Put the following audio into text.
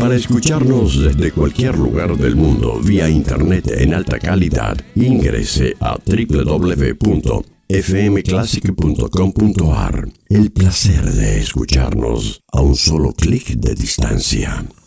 Para escucharnos desde cualquier lugar del mundo vía internet en alta calidad, ingrese a www.fmclassic.com.ar. El placer de escucharnos a un solo clic de distancia.